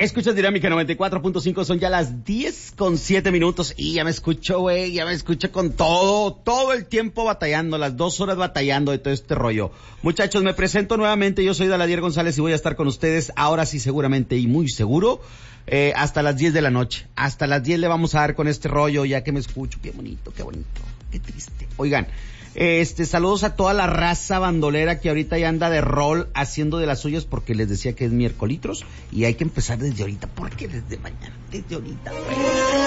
Escuchas Dinámica 94.5, son ya las 10:07 y ya me escucho, güey, ya me escucho con todo el tiempo batallando, las 2 horas batallando de todo este rollo. Muchachos, me presento nuevamente, yo soy Daladier González y voy a estar con ustedes ahora sí seguramente y muy seguro, hasta las 10 de la noche. Hasta las 10 le vamos a dar con este rollo, ya que me escucho, qué bonito, qué triste. Oigan, saludos a toda la raza bandolera que ahorita ya anda de rol haciendo de las suyas porque les decía que es miércolitros y hay que empezar desde ahorita, porque desde mañana, desde ahorita, güey.